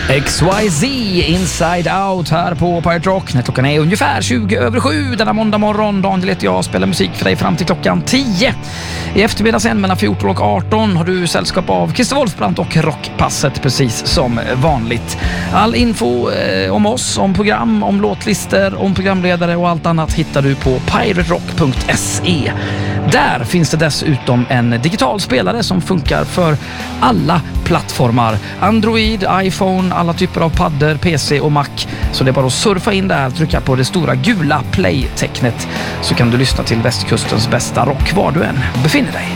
XYZ Inside Out här på Pirate Rock. När klockan är ungefär 7:20 denna måndag morgon. Daniel heter jag, spelar musik för dig fram till klockan 10. I eftermiddag sen mellan 14 och 18 har du sällskap av Christer Wolfbrandt och Rockpasset precis som vanligt. All info om oss, om program, om låtlister, om programledare och allt annat hittar du på piraterock.se. Där finns det dessutom en digital spelare som funkar för alla plattformar. Android, iPhone, alla typer av paddor, PC och Mac. Så det är bara att surfa in där, trycka på det stora gula play-tecknet så kan du lyssna till västkustens bästa rock var du än befinner dig.